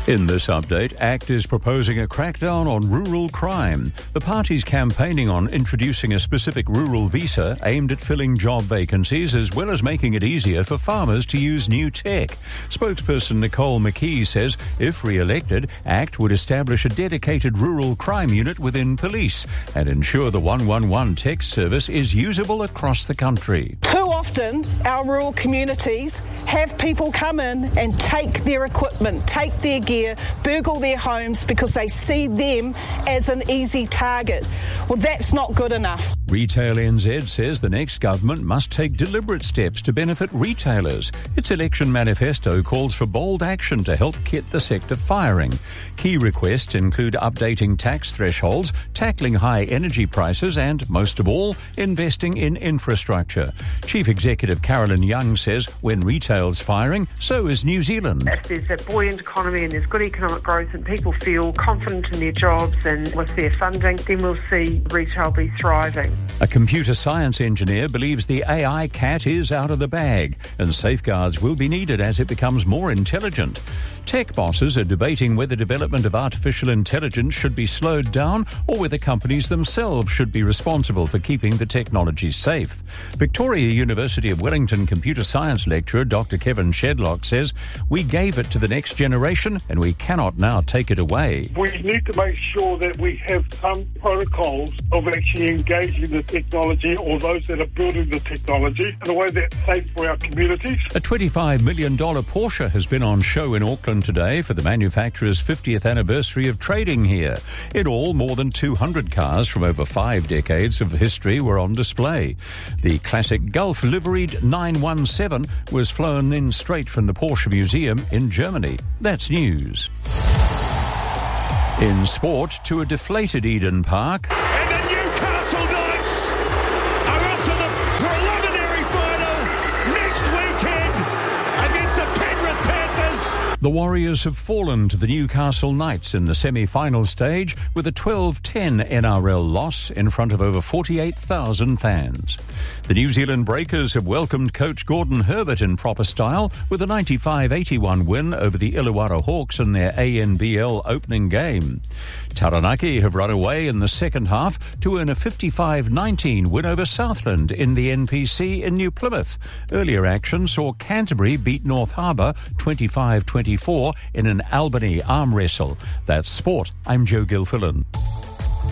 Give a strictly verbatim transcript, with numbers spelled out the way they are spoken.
In this update, ACT is proposing a crackdown on rural crime. The party's campaigning on introducing a specific rural visa aimed at filling job vacancies as well as making it easier for farmers to use new tech. Spokesperson Nicole McKee says if re-elected, ACT would establish a dedicated rural crime unit within police and ensure the one one one text service is usable across the country. Too often, our rural communities have people come in and take their equipment, take their gear, burgle their homes because they see them as an easy target. Well, that's not good enough. Retail N Z says the next government must take deliberate steps to benefit retailers. Its election manifesto calls for bold action to help get the sector firing. Key requests include updating tax thresholds, tackling high energy prices and, most of all, investing in infrastructure. Chief Executive Carolyn Young says when retail's firing, so is New Zealand. If there's a buoyant economy and there's good economic growth and people feel confident in their jobs and with their funding, then we'll see retail be thriving. A computer science engineer believes the A I cat is out of the bag and safeguards will be needed as it becomes more intelligent. Tech bosses are debating whether development of artificial intelligence should be slowed down or whether companies themselves should be responsible for keeping the technology safe. Victoria University of Wellington computer science lecturer Doctor Kevin Shedlock says, "We gave it to the next generation and we cannot now take it away." We need to make sure that we have some protocols of actually engaging the technology or those that are building the technology in a way that's safe for our communities. A twenty-five million dollars Porsche has been on show in Auckland today for the manufacturer's fiftieth anniversary of trading here. In all, more than two hundred cars from over five decades of history were on display. The classic Gulf liveried nine one seven was flown in straight from the Porsche Museum in Germany. That's news. In sport, to a deflated Eden Park. And the Newcastle Knights are off to the preliminary final next weekend against the Penrith Panthers. The Warriors have fallen to the Newcastle Knights in the semi-final stage with a twelve ten N R L loss in front of over forty-eight thousand fans. The New Zealand Breakers have welcomed coach Gordon Herbert in proper style with a ninety-five eighty-one win over the Illawarra Hawks in their A N B L opening game. Taranaki have run away in the second half to earn a fifty-five nineteen win over Southland in the N P C in New Plymouth. Earlier action saw Canterbury beat North Harbour twenty-five twenty-four in an Albany arm wrestle. That's sport. I'm Joe Gilfillan.